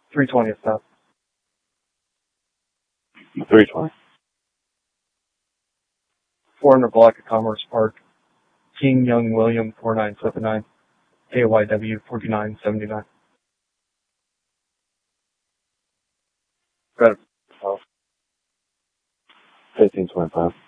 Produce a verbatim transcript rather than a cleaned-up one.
three twentieth South. three twenty. four hundred block of Commerce Park. King Young William four nine seven nine. A Y W forty-nine seventy-nine. Better. fifteen twenty-five.